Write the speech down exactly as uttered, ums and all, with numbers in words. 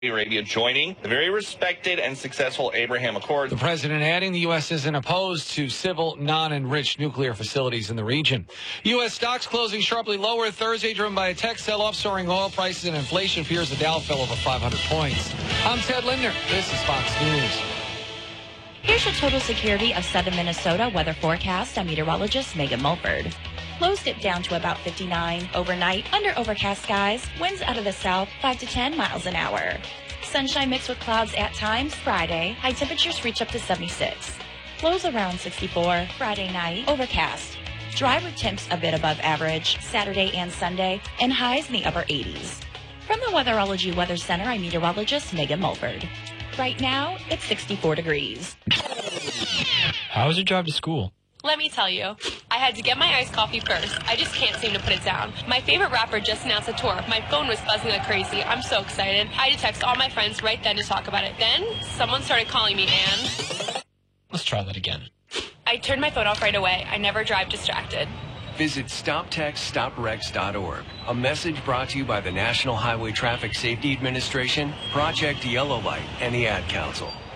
Arabia joining the very respected and successful Abraham Accords. The president adding the U S isn't opposed to civil, non-enriched nuclear facilities in the region. U S stocks closing sharply lower Thursday, driven by a tech sell-off, soaring oil prices, and inflation fears. The Dow fell over five hundred points. I'm Ted Lindner. This is Fox News. Here's your total security of southern Minnesota weather forecast. I'm meteorologist Megan Mulford. Lows dip down to about fifty-nine overnight under overcast skies. Winds out of the south five to ten miles an hour. Sunshine mixed with clouds at times. Friday, high temperatures reach up to seventy-six. Lows around sixty-four. Friday night, overcast. Dry with temps a bit above average Saturday and Sunday, and highs in the upper eighties. From the Weatherology Weather Center, I'm meteorologist Megan Mulford. Right now, it's sixty-four degrees. How was your drive to school? Let me tell you, I had to get my iced coffee first. I just can't seem to put it down. My favorite rapper just announced a tour. My phone was buzzing like crazy. I'm so excited. I had to text all my friends right then to talk about it. Then, someone started calling me, and Let's try that again. I turned my phone off right away. I never drive distracted. Visit stop text stop wrecks dot org. A message brought to you by the National Highway Traffic Safety Administration, Project Yellow Light, and the Ad Council.